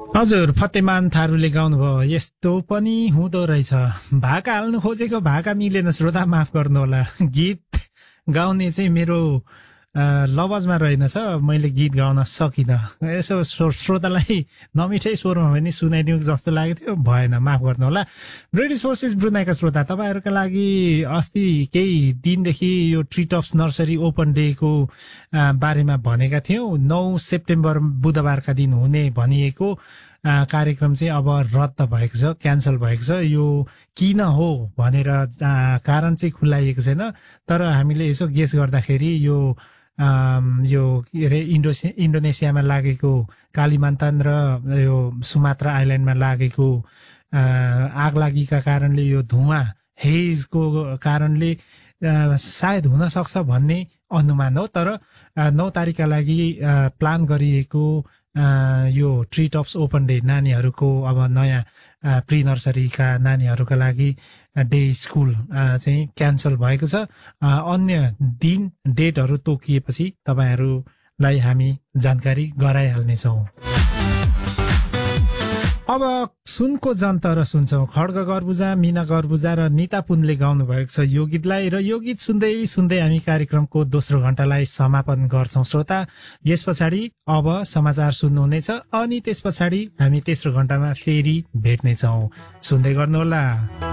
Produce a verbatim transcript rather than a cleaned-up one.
हजुर, फतेमान थारूले गाउनुभयो यस्तो पनि हुँदो रहेछ। भाका हाल्नु खोजेको भाका मिलेन, श्रोता माफ गर्नुहोला। गीत गाउने चाहिँ मेरो लवजमा रहेनछ, मैले गीत गाउन सकिनँ। यसो श्रोतालाई नमिठै स्वरमा पनि सुनाइदिउँ जस्तो लागेको थियो, भएन, माफ गर्नुहोला। ब्रिटिस फोर्सेस ब्रुनाईका श्रोता, तपाईँहरूका लागि अस्ति केही दिनदेखि यो ट्री टप्स नर्सरी ओपन डेको बारेमा भनेका थियौँ। नौ सेप्टेम्बर बुधबारका दिन हुने भनिएको कार्यक्रम चाहिँ अब रद्द भएको छ, क्यान्सल भएको छ। यो किन हो भनेर कारण चाहिँ खुलाइएको छैन, तर हामीले यसो गेस गर्दाखेरि यो यो के अरे इन्डोने इन्डोनेसियामा लागेको कालिमान्तान र यो सुमात्रा आइल्यान्डमा लागेको आगलागीका कारणले, यो धुवाँ हेजको कारणले सायद हुन सक्छ भन्ने अनुमान हो। तर नौ तारिकका लागि प्लान गरिएको यो ट्री टप्स ओपन डे नानीहरूको, अब नयाँ प्री नर्सरीका नानीहरूका लागि डे स्कुल चाहिँ क्यान्सल भएको छ। अन्य दिन डेटहरू तोकिएपछि तपाईँहरूलाई हामी जानकारी गराइहाल्नेछौँ। अब सुनको जन्तर सुन्छौँ। खड्ग गर्बुजा, मिना गर्बुजा र निता पुनले गाउनु भएको छ यो गीतलाई, र यो गीत सुन्दै सुन्दै हामी कार्यक्रमको दोस्रो घण्टालाई समापन गर्छौँ। श्रोता, यस पछाडि अब समाचार सुन्नुहुनेछ, अनि त्यस पछाडि हामी तेस्रो घण्टामा फेरि भेट्नेछौँ। सुन्दै गर्नुहोला।